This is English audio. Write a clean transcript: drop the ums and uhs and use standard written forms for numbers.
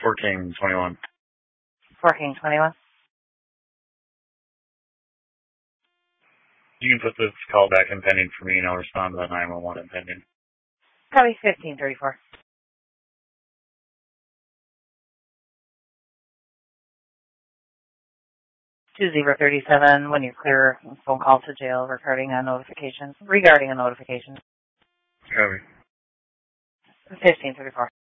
Fort King 21. Fort King 21. You can put this call back in pending for me, and I'll respond to that 911 in pending. Copy 1534. 2037, when you clear a phone call to jail regarding a notification. Copy. 1534.